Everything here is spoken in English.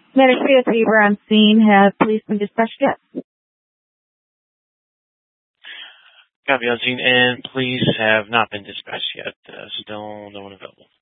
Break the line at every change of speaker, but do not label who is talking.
Administrative favor on scene. Have police been dispatched yet?
Copy on scene, and police have not been dispatched yet. Still no one available.